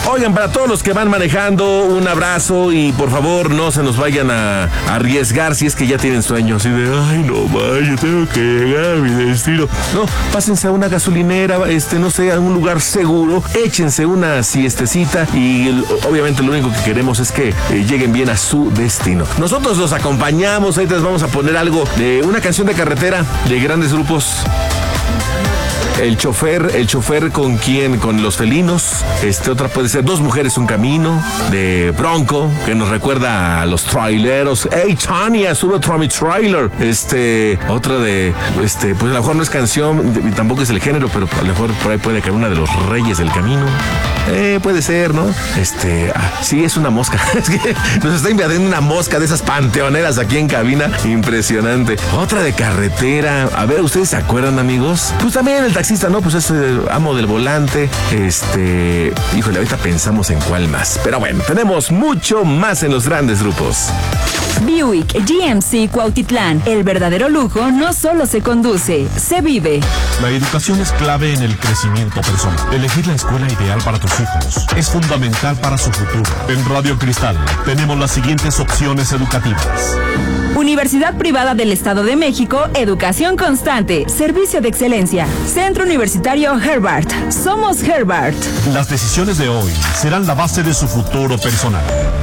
Oigan, para todos los que van manejando, un abrazo y por favor no se nos vayan a arriesgar si es que ya tienen sueño. Así de, ay, no vaya, tengo que llegar a mi destino. No, pásense a una gasolinera, no sé, a un lugar seguro, échense una siestecita y obviamente lo único que queremos es que lleguen bien a su destino. Nosotros los acompañamos, ahí les vamos a poner algo de una canción de carretera de grandes grupos. El chofer con quién, con Los Felinos. Otra puede ser Dos Mujeres, un Camino, de Bronco, que nos recuerda a los traileros. Hey, Tania, sube a mi trailer. Otra de, pues a lo mejor no es canción, y tampoco es el género, pero a lo mejor por ahí puede caer una de Los Reyes del Camino. Puede ser, ¿no? Sí, es una mosca. Es que nos está invadiendo una mosca de esas panteoneras aquí en cabina. Impresionante. Otra de carretera. A ver, ¿ustedes se acuerdan, amigos? Pues también el taxista, ¿no? Pues es amo del volante. Híjole, ahorita pensamos en cuál más. Pero bueno, tenemos mucho más en los grandes grupos. Buick GMC Cuautitlán. El verdadero lujo no solo se conduce, se vive. La educación es clave en el crecimiento personal. Elegir la escuela ideal para tus hijos es fundamental para su futuro. En Radio Cristal tenemos las siguientes opciones educativas. Universidad Privada del Estado de México, educación constante, servicio de excelencia. Centro Universitario Herbart. Somos Herbart. Las decisiones de hoy serán la base de su futuro personal.